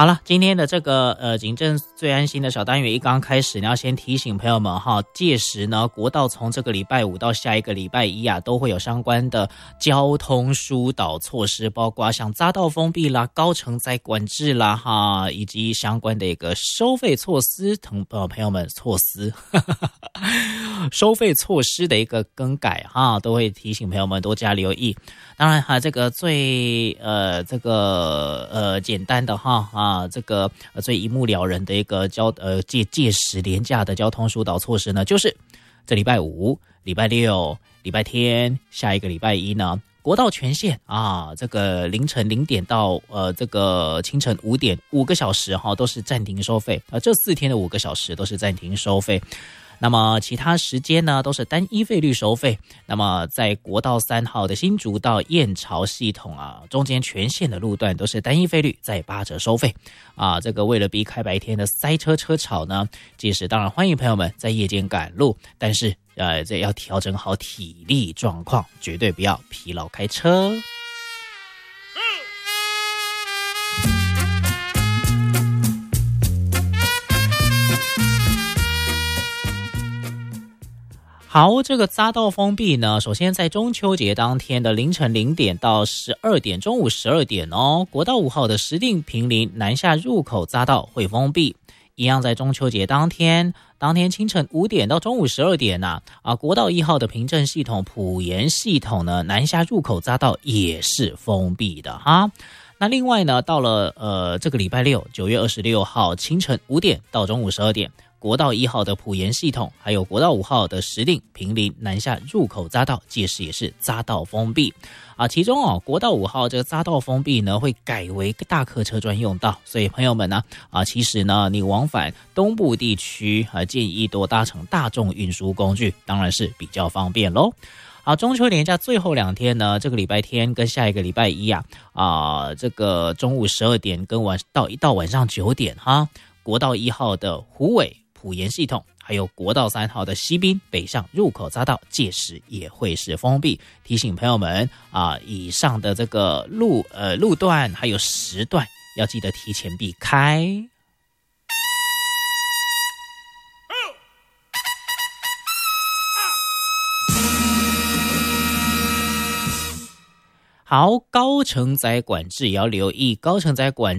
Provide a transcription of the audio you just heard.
好了，今天的这个警政最安心的小单元一刚开始，你要先提醒朋友们哈，届时呢，国道从这个礼拜五到下一个礼拜一啊，都会有相关的交通疏导措施，包括像匝道封闭啦、高承载管制啦哈，以及相关的一个收费措施，朋友们收费措施的一个更改哈，都会提醒朋友们多加留意。当然哈，这个最简单的哈这个最一目了然的一个届时廉价的交通疏导措施呢，就是这礼拜五、礼拜六、礼拜天，下一个礼拜一呢，国道全线啊，这个凌晨0点到这个清晨5点5个小时哈，都是暂停收费这4天的5个小时都是暂停收费。那么其他时间呢都是单一费率收费。那么在国道3号的新竹到燕巢系统啊，中间全线的路段都是单一费率再8折收费啊。这个为了避开白天的塞车车潮呢，届时当然欢迎朋友们在夜间赶路，但是这要调整好体力状况，绝对不要疲劳开车。好，这个匝道封闭呢，首先在中秋节当天的凌晨0点到12点，中午12点哦，国道5号的石碇坪林南下入口匝道会封闭。一样在中秋节当天清晨5点到中午12点国道1号的平镇系统、埔盐系统呢，南下入口匝道也是封闭的哈。那另外呢，到了这个礼拜六9月26号清晨5点到中午12点，国道1号的埔盐系统，还有国道5号的石碇坪林南下入口匝道，届时也是匝道封闭其中国道5号这个匝道封闭呢，会改为大客车专用道，所以朋友们呢其实呢，你往返东部地区建议多搭乘大众运输工具，当然是比较方便咯。好，中秋连假最后2天呢，这个礼拜天跟下一个礼拜一这个中午12点跟到晚上9点哈，国道1号的虎尾埔盐系统，还有国道3号的西滨北向入口匝道，届时也会是封闭。提醒朋友们以上的这个路段还有时段要记得提前避开。好，高承载管制也要留意，高承载管